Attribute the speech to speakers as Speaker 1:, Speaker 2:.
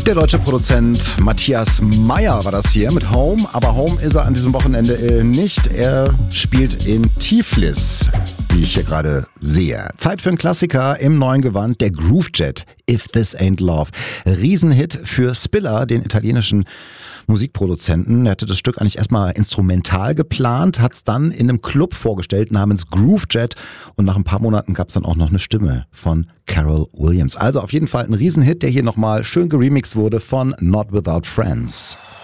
Speaker 1: Der deutsche Produzent Matthias Meyer war das hier mit Home, aber Home ist er an diesem Wochenende nicht. Er spielt in Tiflis, wie ich hier gerade sehe. Zeit für einen Klassiker im neuen Gewand, der Groovejet, If This Ain't Love. Riesenhit für Spiller, den italienischen Musikproduzenten. Er hatte das Stück eigentlich erstmal instrumental geplant, hat es dann in einem Club vorgestellt namens Groovejet und nach ein paar Monaten gab es dann auch noch eine Stimme von Carol Williams. Also auf jeden Fall ein Riesenhit, der hier nochmal schön geremixed wurde von Not Without Friends.